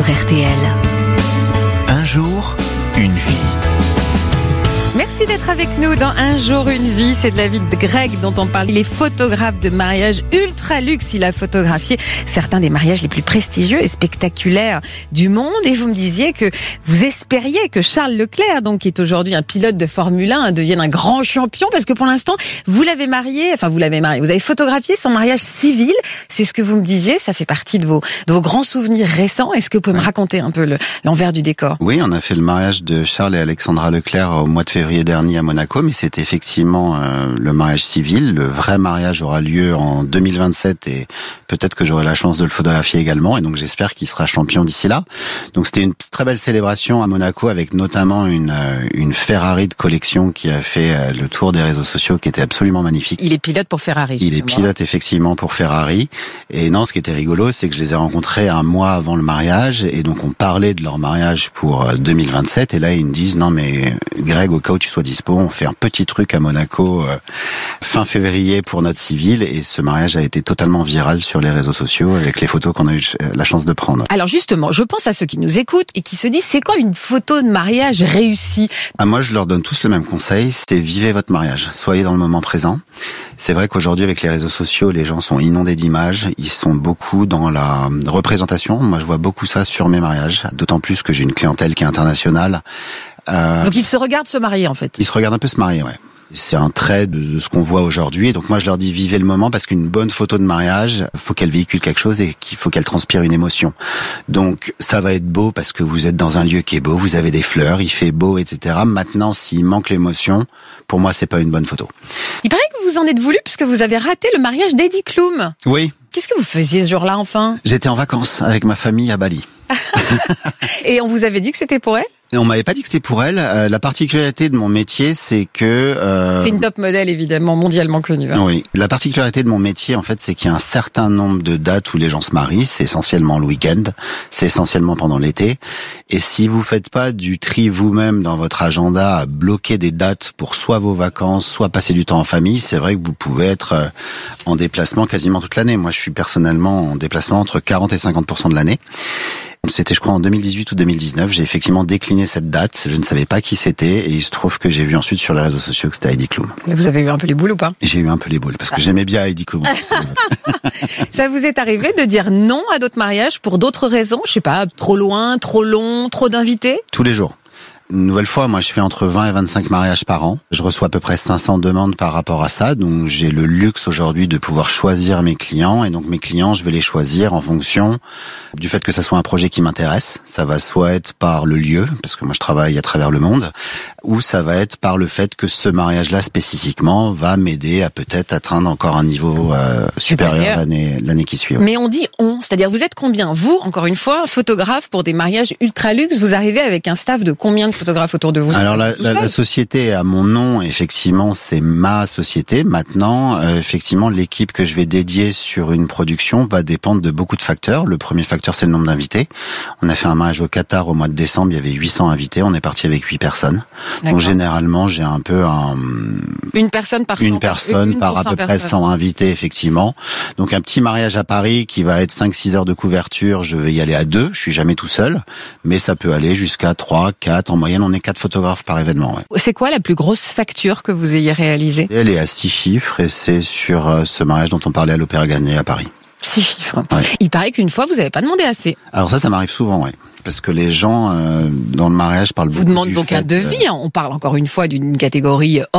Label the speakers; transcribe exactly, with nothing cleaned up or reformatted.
Speaker 1: sur R T L.
Speaker 2: Un jour, une vie.
Speaker 3: Merci d'être avec nous dans Un jour, une vie. C'est de la vie de Greg dont on parle. Il est photographe de mariage ultra luxe. Il a photographié certains des mariages les plus prestigieux et spectaculaires du monde. Et vous me disiez que vous espériez que Charles Leclerc, donc qui est aujourd'hui un pilote de Formule un, devienne un grand champion, parce que pour l'instant, vous l'avez marié, enfin vous l'avez marié, vous avez photographié son mariage civil. C'est ce que vous me disiez. Ça fait partie de vos, de vos grands souvenirs récents. Est-ce que vous pouvez me raconter un peu le, l'envers du décor?
Speaker 4: Oui, on a fait le mariage de Charles et Alexandra Leclerc au mois de février dernier à Monaco, mais c'était effectivement euh, le mariage civil. Le vrai mariage aura lieu en deux mille vingt-sept et peut-être que j'aurai la chance de le photographier également, et donc j'espère qu'il sera champion d'ici là. Donc c'était une très belle célébration à Monaco avec notamment une, une Ferrari de collection qui a fait le tour des réseaux sociaux, qui était absolument magnifique.
Speaker 3: Il est pilote pour Ferrari.
Speaker 4: Il est pilote effectivement pour Ferrari. Et non, ce qui était rigolo, c'est que je les ai rencontrés un mois avant le mariage, et donc on parlait de leur mariage pour deux mille vingt-sept, et là ils me disent non mais Greg, au cas où tu sois dispo, on fait un petit truc à Monaco euh, fin février pour notre civil, et ce mariage a été totalement viral sur les réseaux sociaux avec les photos qu'on a eu la chance de prendre.
Speaker 3: Alors justement, je pense à ceux qui nous écoutent et qui se disent c'est quoi une photo de mariage réussie?
Speaker 4: Ah, moi je leur donne tous le même conseil, c'est vivez votre mariage, soyez dans le moment présent. C'est vrai qu'aujourd'hui avec les réseaux sociaux, les gens sont inondés d'images, ils sont beaucoup dans la représentation. Moi je vois beaucoup ça sur mes mariages, d'autant plus que j'ai une clientèle qui est internationale.
Speaker 3: Euh, Donc ils se regardent se marier en fait.
Speaker 4: Ils se regardent un peu se marier, ouais. C'est un trait de, de ce qu'on voit aujourd'hui. Et donc moi je leur dis vivez le moment, parce qu'une bonne photo de mariage, faut qu'elle véhicule quelque chose et qu'il faut qu'elle transpire une émotion. Donc ça va être beau parce que vous êtes dans un lieu qui est beau, vous avez des fleurs, il fait beau, et cetera. Maintenant, s'il manque l'émotion, pour moi c'est pas une bonne photo.
Speaker 3: Il paraît que vous en êtes voulu puisque vous avez raté le mariage d'Heidi Klum.
Speaker 4: Oui.
Speaker 3: Qu'est-ce que vous faisiez ce jour-là enfin?
Speaker 4: J'étais en vacances avec ma famille à Bali.
Speaker 3: Et on vous avait dit que c'était pour elle?
Speaker 4: Et on m'avait pas dit que c'était pour elle. Euh, la particularité de mon métier, c'est que... Euh...
Speaker 3: C'est une top modèle, évidemment, mondialement connue. Hein.
Speaker 4: Oui. La particularité de mon métier, en fait, c'est qu'il y a un certain nombre de dates où les gens se marient. C'est essentiellement le week-end. C'est essentiellement pendant l'été. Et si vous faites pas du tri vous-même dans votre agenda, à bloquer des dates pour soit vos vacances, soit passer du temps en famille, c'est vrai que vous pouvez être en déplacement quasiment toute l'année. Moi, je suis personnellement en déplacement entre quarante et cinquante pour cent de l'année. C'était, je crois, en deux mille dix-huit ou deux mille dix-neuf. J'ai effectivement décliné cette date. Je ne savais pas qui c'était, et il se trouve que j'ai vu ensuite sur les réseaux sociaux que c'était Heidi Klum.
Speaker 3: Mais vous avez eu un peu les boules ou pas?
Speaker 4: J'ai eu un peu les boules parce que ah. j'aimais bien Heidi Klum.
Speaker 3: Ça vous est arrivé de dire non à d'autres mariages pour d'autres raisons? Je sais pas, trop loin, trop long, trop d'invités?
Speaker 4: Tous les jours. Une nouvelle fois, moi je fais entre vingt et vingt-cinq mariages par an. Je reçois à peu près cinq cents demandes par rapport à ça. Donc j'ai le luxe aujourd'hui de pouvoir choisir mes clients. Et donc mes clients, je vais les choisir en fonction du fait que ça soit un projet qui m'intéresse. Ça va soit être par le lieu, parce que moi je travaille à travers le monde, ou ça va être par le fait que ce mariage-là spécifiquement va m'aider à peut-être atteindre encore un niveau euh, supérieur l'année, l'année qui suit. Ouais.
Speaker 3: Mais on dit on, c'est-à-dire vous êtes combien? Vous, encore une fois, photographe pour des mariages ultra luxe, vous arrivez avec un staff de combien de photographes autour de vous?
Speaker 4: Alors la, la, la société a mon nom, effectivement c'est ma société. Maintenant, euh, effectivement l'équipe que je vais dédier sur une production va dépendre de beaucoup de facteurs. Le premier facteur c'est le nombre d'invités. On a fait un mariage au Qatar au mois de décembre, il y avait huit cents invités, on est parti avec huit personnes. D'accord. Donc généralement j'ai un peu un...
Speaker 3: Une personne par
Speaker 4: Une personne une par à peu près cent invités, effectivement. Donc un petit mariage à Paris qui va être cinq six heures de couverture, je vais y aller à deux, je suis jamais tout seul, mais ça peut aller jusqu'à trois, quatre, en moyenne on est quatre photographes par événement. Ouais.
Speaker 3: C'est quoi la plus grosse facture que vous ayez réalisée?
Speaker 4: Elle est à six chiffres et c'est sur euh, ce mariage dont on parlait à l'Opéra Garnier à Paris.
Speaker 3: Six chiffres.
Speaker 4: Ouais.
Speaker 3: Il paraît qu'une fois vous n'avez pas demandé assez.
Speaker 4: Alors ça, ça m'arrive souvent, ouais. Parce que les gens euh, dans le mariage parlent beaucoup.
Speaker 3: Vous demandez
Speaker 4: du
Speaker 3: donc
Speaker 4: fait,
Speaker 3: un devis.
Speaker 4: Euh...
Speaker 3: On parle encore une fois d'une catégorie